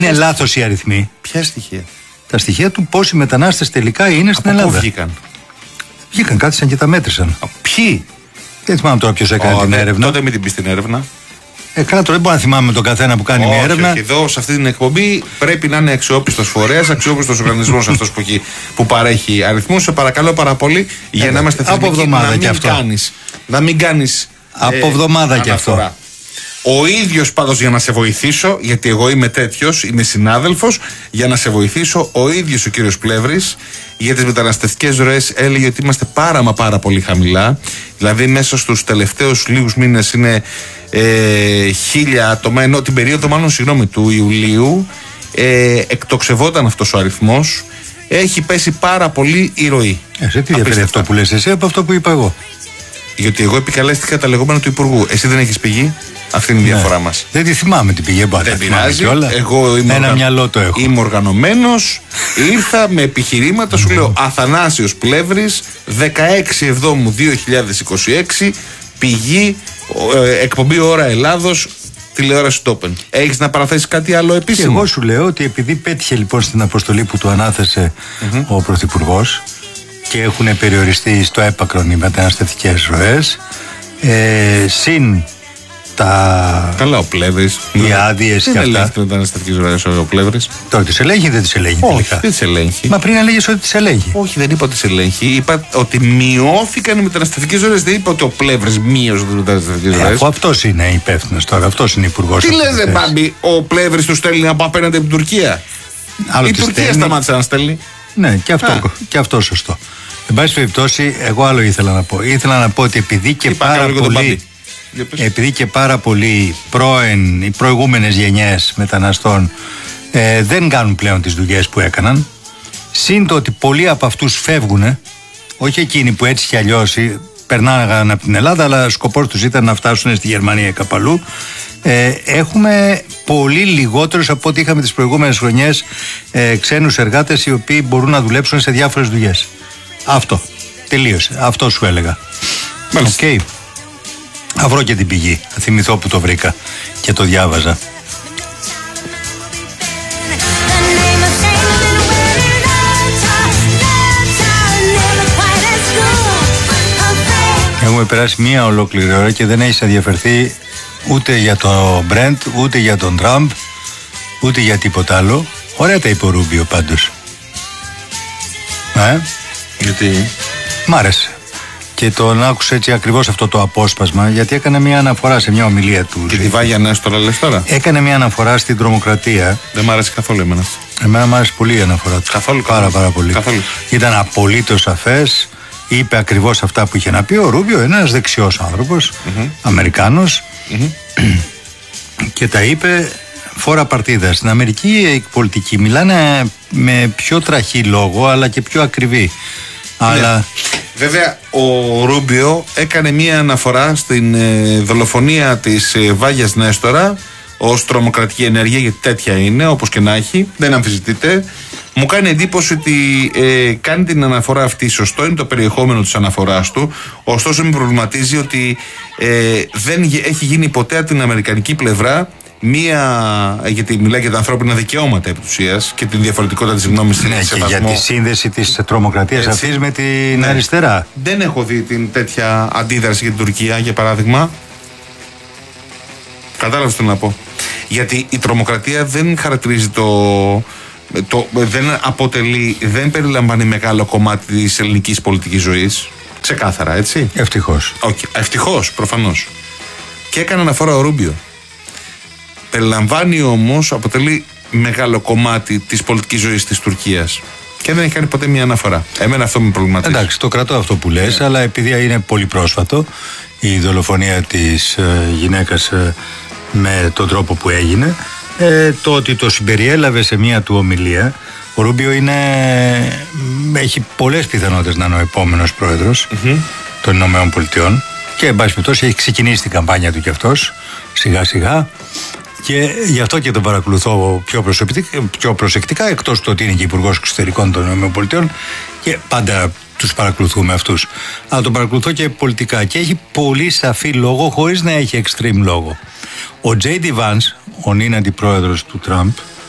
Είναι λάθος οι αριθμοί. Ποια στοιχεία? Τα στοιχεία του πόσοι μετανάστες τελικά είναι στην Ελλάδα. Πού βγήκαν? Βγήκαν, κάθισαν και τα μέτρησαν. Ποιοι? Δεν θυμάμαι τώρα ποιος έκανε την έρευνα. Τότε μην την πεις την έρευνα. Καλά, τώρα δεν μπορώ να θυμάμαι τον καθένα που κάνει μια έρευνα. Όχι, εδώ σε αυτή την εκπομπή πρέπει να είναι αξιόπιστος φορέας, αξιόπιστος οργανισμός αυτός που παρέχει αριθμούς. Σε παρακαλώ πάρα πολύ, για να είμαστε θετικοί, να μην κάνεις από εβδομάδα και αυτό. Ο ίδιος πάντως, για να σε βοηθήσω, γιατί εγώ είμαι τέτοιος, είμαι συνάδελφος, για να σε βοηθήσω, ο ίδιος ο κύριος Πλεύρης για τις μεταναστευτικές ροές έλεγε ότι είμαστε πάρα πολύ χαμηλά. Δηλαδή μέσα στους τελευταίους λίγους μήνες είναι 1.000 άτομα, ενώ την περίοδο του Ιουλίου εκτοξευόταν αυτός ο αριθμός. Έχει πέσει πάρα πολύ η ροή. Σε τι διαφέρει αυτό που λες εσύ από αυτό που είπα εγώ? Γιατί εγώ επικαλέστηκα τα λεγόμενα του Υπουργού. Εσύ δεν έχεις πηγή. Αυτή είναι η διαφορά μας. Δεν τη θυμάμαι την πηγή. Δεν πειράζει. Εγώ είμαι οργανωμένος. Ήρθα με επιχειρήματα. Σου λέω Αθανάσιος Πλεύρης, 16/7/2026, πηγή, εκπομπή Ώρα Ελλάδος, τηλεόραση Τόπεν. Έχεις να παραθέσεις κάτι άλλο επίσημο? Και εγώ σου λέω ότι επειδή πέτυχε λοιπόν στην αποστολή που του ανάθεσε ο Πρωθυπουργός και έχουν περιοριστεί στο έπακρον οι μεταναστευτικές ροές, συν τα. Καλά, ο Πλεύρης. Οι άδειες και αυτά. Δεν ελέγχει τις μεταναστευτικές ροές ο Πλεύρης. Τώρα τις ελέγχει ή δεν τις ελέγχει? Όχι, δεν τις ελέγχει. Μα πριν έλεγες ότι τις ελέγχει. Όχι, δεν είπα ότι τις ελέγχει. Είπα ότι μειώθηκαν οι μεταναστευτικές ροές. Δεν είπα ότι ο Πλεύρης μείωσε τις μεταναστευτικές ροές. Αφού αυτός είναι υπεύθυνος τώρα, αυτός είναι υπουργός. Τι λες, Μπάμπη, ο Πλεύρης του στέλνει από απέναντι από την Τουρκία. Η Τουρκία σταμάτησε να στέλνει. Ναι, και αυτό σωστό. Εν πάση περιπτώσει, εγώ άλλο ήθελα να πω. Ήθελα να πω ότι επειδή και πάρα πολλοί οι προηγούμενες γενιές μεταναστών δεν κάνουν πλέον τις δουλειές που έκαναν, συν το ότι πολλοί από αυτούς φεύγουν, όχι εκείνοι που έτσι κι αλλιώς περνάγαν από την Ελλάδα, αλλά σκοπός τους ήταν να φτάσουν στη Γερμανία ή κάπου αλλού, έχουμε πολύ λιγότερους από ό,τι είχαμε τις προηγούμενες χρονιές ξένους εργάτες οι οποίοι μπορούν να δουλέψουν σε διάφορες δουλειές. Αυτό. Τελείωσε. Αυτό σου έλεγα. Μάλιστα. Okay. Θα βρω και την πηγή. Θα θυμηθώ που το βρήκα και το διάβαζα. Έχουμε περάσει μία ολόκληρη ώρα και δεν έχεις ενδιαφερθεί ούτε για τον Μπρεντ, ούτε για τον Τραμπ, ούτε για τίποτα άλλο. Ωραία τα είπε ο Ρούμπιο πάντως. Γιατί? Μ' άρεσε. Και τον άκουσα έτσι ακριβώς αυτό το απόσπασμα, γιατί έκανε μια αναφορά σε μια ομιλία του. Και τη Βάγια Νέστορα λες τώρα? Έκανε μια αναφορά στην τρομοκρατία. Δεν μ' άρεσε καθόλου εμένα. Εμένα μ' άρεσε πολύ η αναφορά του. Καθόλου. Πάρα πολύ. Καθόλου. Ήταν απολύτως σαφές. Είπε ακριβώς αυτά που είχε να πει. Ο Ρούμπιο είναι ένας δεξιός άνθρωπος, Αμερικάνος, και τα είπε φόρα παρτίδα. Στην Αμερική οι πολιτικοί μιλάνε με πιο τραχή λόγο, αλλά και πιο ακριβή. Αλλά... Βέβαια ο Ρούμπιο έκανε μία αναφορά στην δολοφονία της Βάγιας Νέστορα ως τρομοκρατική ενέργεια, γιατί τέτοια είναι, όπως και να έχει, δεν αμφισβητείται. Μου κάνει εντύπωση ότι κάνει την αναφορά αυτή, σωστό είναι το περιεχόμενο της αναφοράς του, ωστόσο με προβληματίζει ότι δεν έχει γίνει ποτέ από την αμερικανική πλευρά γιατί μιλάει για τα ανθρώπινα δικαιώματα επί της ουσίας και την διαφορετικότητα της γνώμης στην και για τη σύνδεση της τρομοκρατίας αυτής με την αριστερά. Δεν έχω δει την τέτοια αντίδραση για την Τουρκία, για παράδειγμα. Κατάλαβες τι να πω. Γιατί η τρομοκρατία δεν χαρακτηρίζει δεν περιλαμβάνει μεγάλο κομμάτι της ελληνικής πολιτικής ζωής. Ξεκάθαρα, έτσι. Ευτυχώς. Ευτυχώς, προφανώς. Και έκανε αναφορά ο Ρούμπιο. Περιλαμβάνει όμως, αποτελεί μεγάλο κομμάτι της πολιτικής ζωής της Τουρκίας. Και δεν έχει κάνει ποτέ μια αναφορά. Εμένα αυτό με προβληματίζει. Εντάξει, το κρατώ αυτό που λες, αλλά επειδή είναι πολύ πρόσφατο η δολοφονία της γυναίκας με τον τρόπο που έγινε, το ότι το συμπεριέλαβε σε μια του ομιλία, ο Ρούμπιο έχει πολλές πιθανότητες να είναι ο επόμενος πρόεδρος των Ηνωμένων Πολιτειών και εν πάση περιπτώσει έχει ξεκινήσει την καμπάνια του κι αυτός σιγά σιγά. Και γι' αυτό και τον παρακολουθώ πιο προσεκτικά, εκτός του ότι είναι και υπουργός εξωτερικών των ΗΠΑ και πάντα τους παρακολουθούμε αυτούς. Αλλά τον παρακολουθώ και πολιτικά και έχει πολύ σαφή λόγο χωρίς να έχει extreme λόγο. Ο J.D. Vance, ο νυν αντιπρόεδρος του Τραμπ,